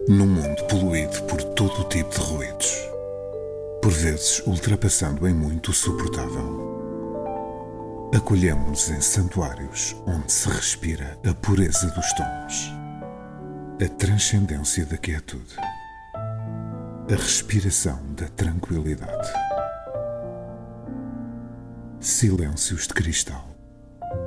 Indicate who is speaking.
Speaker 1: Num mundo poluído por todo o tipo de ruídos, por vezes ultrapassando em muito o suportável, acolhemos-nos em santuários onde se respira a pureza dos tons, a transcendência da quietude, a respiração da tranquilidade. Silêncios de cristal.